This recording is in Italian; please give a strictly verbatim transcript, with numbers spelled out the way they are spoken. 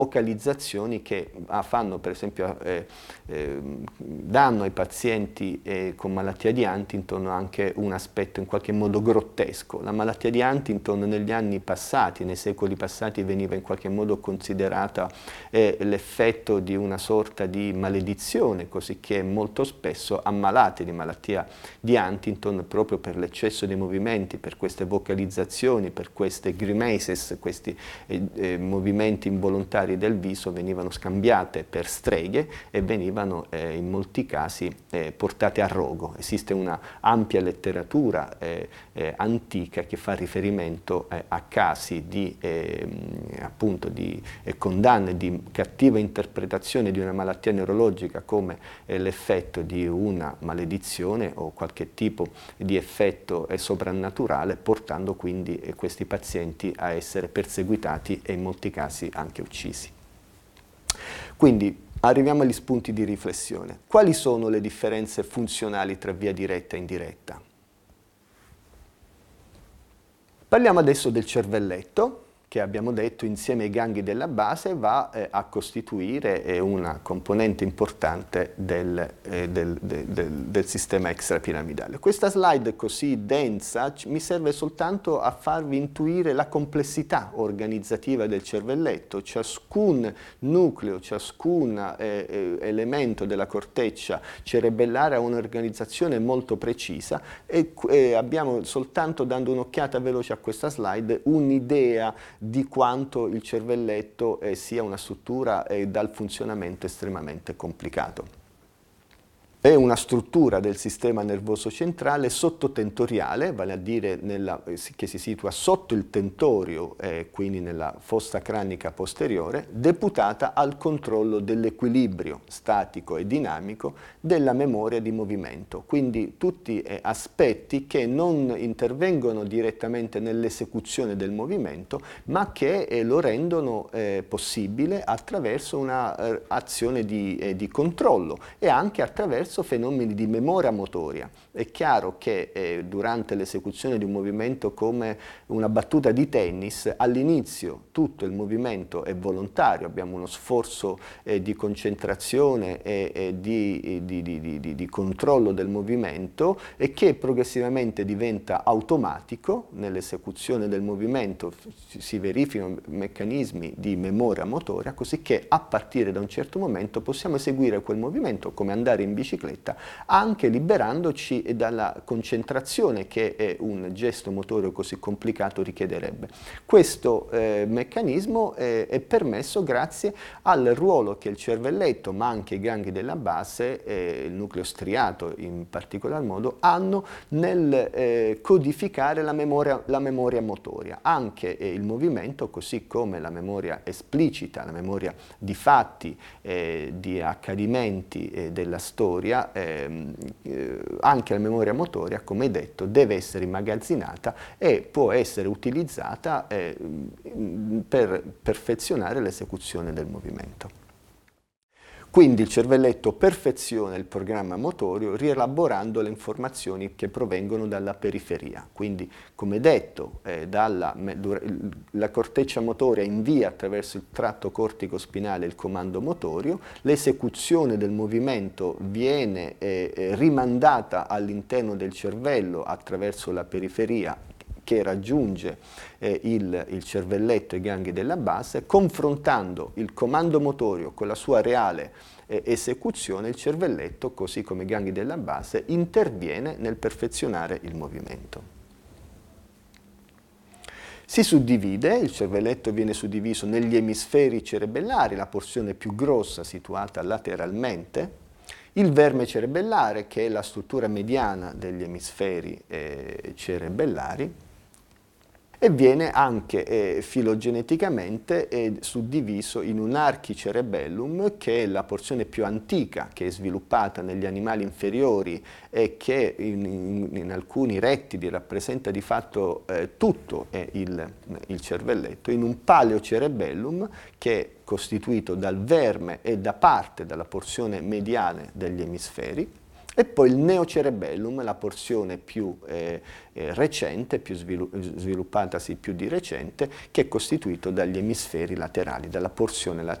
localizzazioni che ah, fanno per esempio eh, eh, danno ai pazienti eh, con malattia di Huntington anche un aspetto in qualche modo grottesco. La malattia di Huntington negli anni passati, nei secoli passati, veniva in qualche modo considerata eh, l'effetto di una sorta di maledizione, così che molto spesso ammalati di malattia di Huntington, proprio per l'eccesso dei movimenti, per queste vocalizzazioni, per queste grimaces, questi eh, eh, movimenti involontari del viso, venivano scambiate per streghe e venivano eh, in molti casi eh, portate a rogo. Esiste una ampia letteratura eh, eh, antica che fa riferimento eh, a casi di, eh, appunto di eh, condanne, di cattiva interpretazione di una malattia neurologica come eh, l'effetto di una maledizione o qualche tipo di effetto eh, soprannaturale, portando quindi eh, questi pazienti a essere perseguitati e in molti casi anche uccisi. Quindi arriviamo agli spunti di riflessione. Quali sono le differenze funzionali tra via diretta e indiretta? Parliamo adesso del cervelletto, che abbiamo detto insieme ai gangli della base va eh, a costituire eh, una componente importante del, eh, del, del, del, del sistema extrapiramidale. Questa slide così densa mi serve soltanto a farvi intuire la complessità organizzativa del cervelletto. Ciascun nucleo, ciascun eh, eh, elemento della corteccia cerebellare ha un'organizzazione molto precisa e eh, abbiamo soltanto, dando un'occhiata veloce a questa slide, un'idea di quanto il cervelletto eh, sia una struttura eh, dal funzionamento estremamente complicato. È una struttura del sistema nervoso centrale sottotentoriale, vale a dire nella, che si situa sotto il tentorio, eh, quindi nella fossa cranica posteriore, deputata al controllo dell'equilibrio statico e dinamico della memoria di movimento. Quindi tutti eh, aspetti che non intervengono direttamente nell'esecuzione del movimento, ma che eh, lo rendono eh, possibile attraverso un'azione eh, di, eh, di controllo e anche attraverso fenomeni di memoria motoria. È chiaro che eh, durante l'esecuzione di un movimento come una battuta di tennis, all'inizio tutto il movimento è volontario, abbiamo uno sforzo eh, di concentrazione e, e di, di, di, di, di controllo del movimento e che progressivamente diventa automatico. Nell'esecuzione del movimento si verificano meccanismi di memoria motoria, così che a partire da un certo momento possiamo eseguire quel movimento come andare in bicicletta, anche liberandoci dalla concentrazione che è un gesto motorio così complicato richiederebbe. Questo eh, meccanismo eh, è permesso grazie al ruolo che il cervelletto, ma anche i gangli della base, eh, il nucleo striato in particolar modo, hanno nel eh, codificare la memoria, la memoria motoria. Anche eh, il movimento, così come la memoria esplicita, la memoria di fatti, eh, di accadimenti eh, della storia, eh, eh, anche la memoria motoria, come detto, deve essere immagazzinata e può essere utilizzata eh, per perfezionare l'esecuzione del movimento. Quindi il cervelletto perfeziona il programma motorio rielaborando le informazioni che provengono dalla periferia. Quindi, come detto, eh, dalla, la corteccia motoria invia attraverso il tratto cortico-spinale il comando motorio, l'esecuzione del movimento viene eh, rimandata all'interno del cervello attraverso la periferia che raggiunge eh, il, il cervelletto e i gangli della base, confrontando il comando motorio con la sua reale eh, esecuzione, il cervelletto, così come i gangli della base, interviene nel perfezionare il movimento. Si suddivide, il cervelletto viene suddiviso negli emisferi cerebellari, la porzione più grossa situata lateralmente, il verme cerebellare, che è la struttura mediana degli emisferi eh, cerebellari, e viene anche eh, filogeneticamente eh, suddiviso in un archicerebellum, che è la porzione più antica, che è sviluppata negli animali inferiori e che in, in, in alcuni rettili rappresenta di fatto eh, tutto eh, il, il cervelletto, in un paleocerebellum che è costituito dal verme e da parte della porzione mediale degli emisferi, E poi il neocerebellum, la porzione più eh, eh, recente, più svilu sviluppatasi più di recente, che è costituito dagli emisferi laterali, dalla porzione laterale